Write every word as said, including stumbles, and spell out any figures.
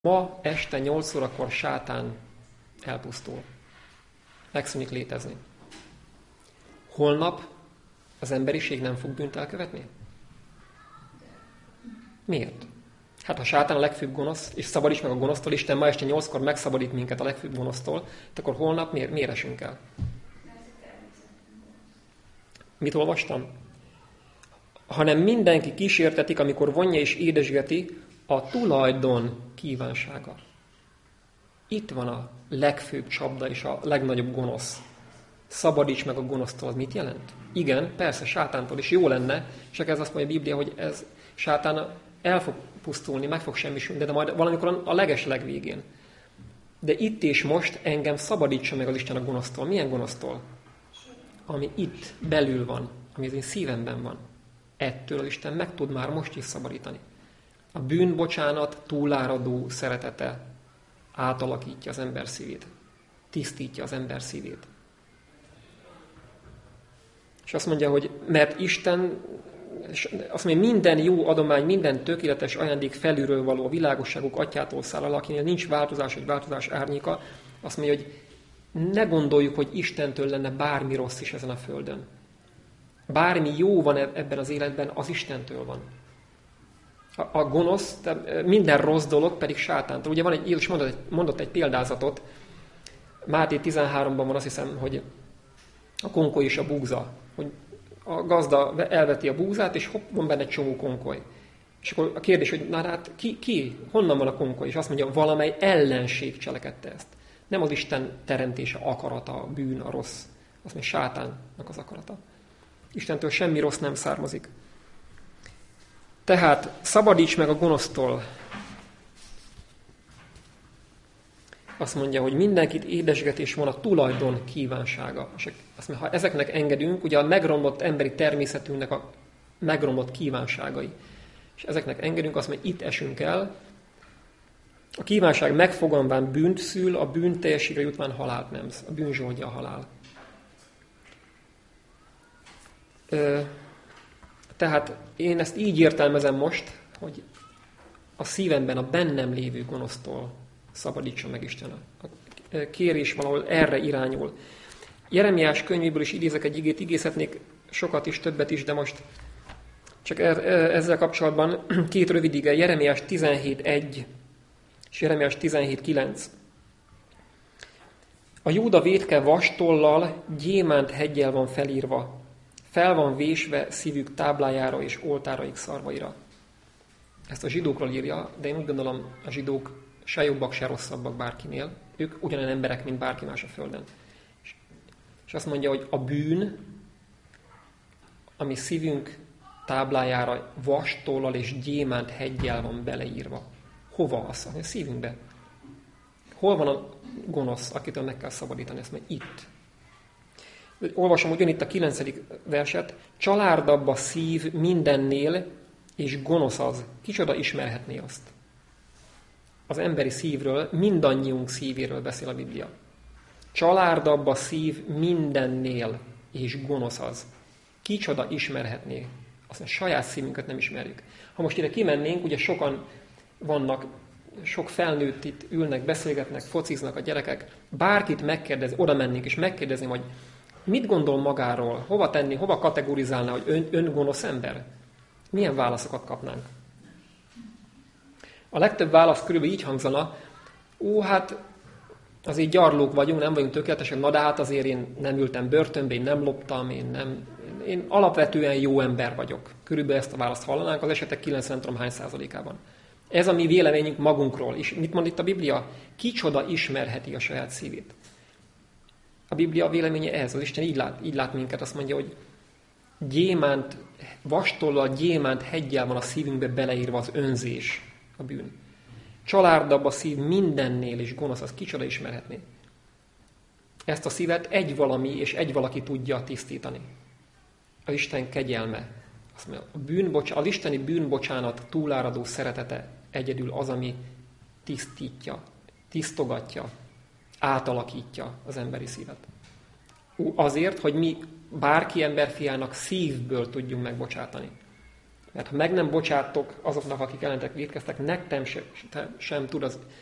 Ma este nyolc órakor sátán elpusztul. Megszűnik létezni. Holnap az emberiség nem fog bűnt elkövetni? Miért? Hát ha sátán a legfőbb gonosz, és szabadíts meg a gonosztól, Isten ma este nyolckor megszabadít minket a legfőbb gonosztól, akkor holnap miért, miért esünk el? Mit olvastam? Hanem mindenki kísértetik, amikor vonja és édesgeti, a tulajdon kívánsága. Itt van a legfőbb csapda és a legnagyobb gonosz. Szabadíts meg a gonosztól, az mit jelent? Igen, persze, sátántól is jó lenne, csak ez azt mondja a Biblia, hogy ez sátán el fog pusztulni, meg fog semmisülni, de majd valamikor a leges legvégén. De itt és most engem szabadítsa meg az Isten a gonosztól. Milyen gonosztól? Ami itt belül van, ami az én szívemben van. Ettől az Isten meg tud már most is szabadítani. A bűnbocsánat túláradó szeretete átalakítja az ember szívét. Tisztítja az ember szívét. És azt mondja, hogy mert Isten, azt mondja, minden jó adomány, minden tökéletes ajándék felülről való, a világosságok atyától száll alá, akinél nincs változás, vagy változás árnyéka, azt mondja, hogy ne gondoljuk, hogy Istentől lenne bármi rossz is ezen a földön. Bármi jó van ebben az életben, az Istentől van. A, a gonosz, minden rossz dolog pedig sátántól. Ugye van egy, Jézus mondott egy, mondott egy példázatot, Máté tizenháromban van, azt hiszem, hogy a konkoly és a búza. Hogy a gazda elveti a búzát, és hopp, van benne egy csomó konkoly. És akkor a kérdés, hogy na hát ki, ki, honnan van a konkoly? És azt mondja, valamely ellenség cselekedte ezt. Nem az Isten teremtése, akarata, a bűn, a rossz. Azt mondja, sátánnak az akarata. Istentől semmi rossz nem származik. Tehát szabadíts meg a gonosztól. Azt mondja, hogy mindenkit édesgetés van a tulajdon kívánsága. És azt mondja, ha ezeknek engedünk, ugye a megromlott emberi természetünknek a megromlott kívánságai. És ezeknek engedünk, azt mondja, itt esünk el. A kívánság megfogalmán bűnt szül, a bűn teljességre jutván halált nemz. A bűn zsoldja a halál. Ö, tehát én ezt így értelmezem most, hogy a szívemben, a bennem lévő gonosztól szabadítsa meg Isten. A kérés valahol erre irányul. Jeremiás könyvéből is idézek egy igét, igézhetnék sokat is, többet is, de most csak ezzel kapcsolatban két rövid ige, Jeremiás tizenhét egy és Jeremiás tizenhét kilenc. A Júda vétke vastollal, gyémánt heggyel van felírva, fel van vésve szívük táblájára és oltáraik szarvaira. Ezt a zsidókról írja, de én úgy gondolom, a zsidók se jobbak, se rosszabbak bárkinél. Ők ugyanolyan emberek, mint bárki más a földön. És azt mondja, hogy a bűn, ami szívünk táblájára vastollal és gyémánt heggyel van beleírva. Hova az? A szívünkbe. Hol van a gonosz, akitől meg kell szabadítani? Ezt mondja, itt. Olvasom ugyanitt a kilencedik verset. Csalárdabb a szív mindennél, és gonosz az. Kicsoda ismerhetné azt? Az emberi szívről, mindannyiunk szívéről beszél a Biblia. Csalárdabb a szív mindennél, és gonosz az. Kicsoda ismerhetné? Azt mondja, saját szívünket nem ismerjük. Ha most ide kimennénk, ugye sokan vannak, sok felnőtt itt ülnek, beszélgetnek, fociznak a gyerekek. Bárkit megkérdez, oda mennénk, és megkérdezni, hogy mit gondol magáról, hova tenni, hova kategorizálná, hogy ön, ön gonosz ember? Milyen válaszokat kapnánk? A legtöbb válasz körülbelül így hangzana, ó, hát azért gyarlók vagyunk, nem vagyunk tökéletesek, na de hát azért én nem ültem börtönbe, én nem loptam, én nem... Én alapvetően jó ember vagyok. Körülbelül ezt a választ hallanánk az esetek kilencven nem tudom hány százalékában. Ez a mi véleményünk magunkról. És mit mond itt a Biblia? Kicsoda ismerheti a saját szívét? A Biblia véleménye ez, az Isten így lát, így lát minket, azt mondja, hogy gyémánt, vastollal, gyémánt heggyel van a szívünkbe beleírva az önzés, a bűn. Csalárdabb a szív mindennél, és gonosz, az kicsoda ismerhetné. Ezt a szívet egy valami és egy valaki tudja tisztítani. Az Isten kegyelme. Azt mondja, a bűnbocs, az isteni bűnbocsánat túláradó szeretete egyedül az, ami tisztítja, tisztogatja, átalakítja az emberi szívet. Azért, hogy mi bárki emberfiának szívből tudjunk megbocsátani. Mert ha meg nem bocsáttok azoknak, akik ellenetek vétkeztek, nektek sem, sem tud az